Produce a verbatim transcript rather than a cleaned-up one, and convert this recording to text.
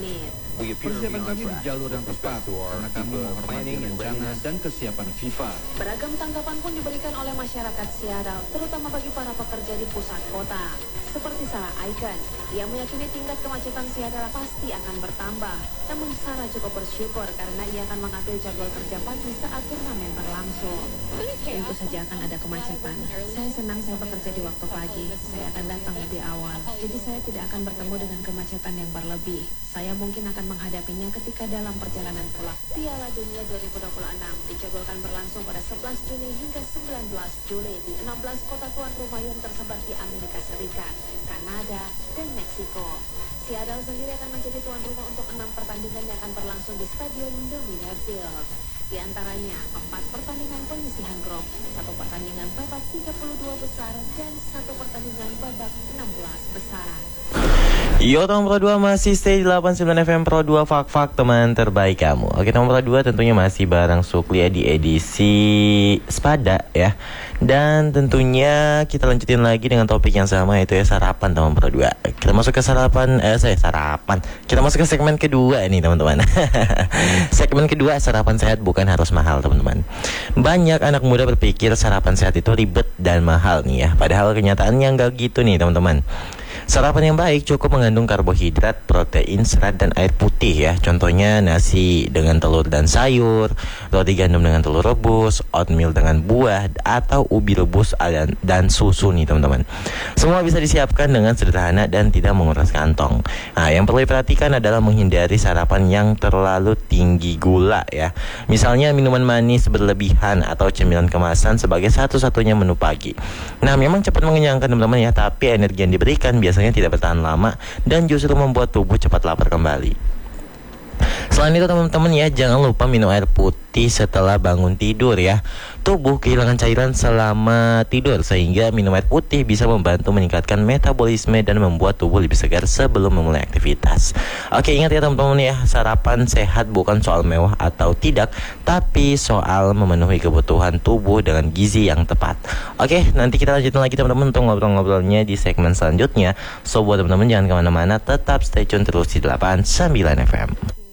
menit. Persiapan kami di jalur yang tepat karena kami menghormati rencana dan kesiapan FIFA. Beragam tanggapan pun diberikan oleh masyarakat Seattle, terutama bagi para pekerja di pusat kota. Seperti Sarah Icon, ia meyakini tingkat kemacetan Seattle pasti akan bertambah. Namun Sarah cukup bersyukur karena ia akan mengambil jadwal kerja pagi saat turnamen berlangsung. Tentu saja akan ada kemacetan. Saya senang saya bekerja di waktu pagi. Saya akan datang lebih awal. Jadi saya tidak akan bertemu dengan kemacetan yang berlebih. Saya mungkin akan menghadapinya ketika dalam perjalanan pulang. Piala Dunia dua ribu dua puluh enam dijadwalkan berlangsung pada sebelas Juni hingga sembilan belas Juli di enam belas kota tuan rumah yang tersebar di Amerika Serikat, Kanada, dan Meksiko. Seattle sendiri akan menjadi tuan rumah untuk enam pertandingan yang akan berlangsung di Stadion Lumina Field. Di antaranya empat pertandingan penyisihan grup, satu pertandingan babak tiga puluh dua besar, dan satu pertandingan babak enam belas besar. Yo, nomor dua masih stay di delapan puluh sembilan F M Pro dua Fak-Fak, teman terbaik kamu. Oke, nomor dua tentunya masih bareng Sukli ya di edisi Spada ya. Dan tentunya kita lanjutin lagi dengan topik yang sama, yaitu ya sarapan teman Pro dua. Kita masuk ke sarapan, eh saya sarapan. Kita masuk ke segmen kedua nih teman-teman. Segmen kedua, sarapan sehat bukan harus mahal teman-teman. Banyak anak muda berpikir sarapan sehat itu ribet dan mahal nih ya. Padahal kenyataannya nggak gitu nih teman-teman. Sarapan yang baik cukup mengandung karbohidrat, protein, serat, dan air putih ya. Contohnya nasi dengan telur dan sayur, roti gandum dengan telur rebus, oatmeal dengan buah, atau ubi rebus dan, dan susu nih teman-teman. Semua bisa disiapkan dengan sederhana dan tidak menguras kantong. Nah, yang perlu diperhatikan adalah menghindari sarapan yang terlalu tinggi gula ya. Misalnya minuman manis berlebihan atau cemilan kemasan sebagai satu-satunya menu pagi. Nah, memang cepat mengenyangkan teman-teman ya, tapi energi yang diberikan biasanya tidak bertahan lama dan justru membuat tubuh cepat lapar kembali. Selain itu teman-teman ya, jangan lupa minum air putih setelah bangun tidur ya. Tubuh kehilangan cairan selama tidur, sehingga minum air putih bisa membantu meningkatkan metabolisme dan membuat tubuh lebih segar sebelum memulai aktivitas. Oke, ingat ya teman-teman ya, sarapan sehat bukan soal mewah atau tidak, tapi soal memenuhi kebutuhan tubuh dengan gizi yang tepat. Oke, nanti kita lanjutin lagi teman-teman untuk ngobrol-ngobrolnya di segmen selanjutnya. So buat teman-teman jangan kemana-mana, tetap stay tune terus di delapan puluh sembilan F M.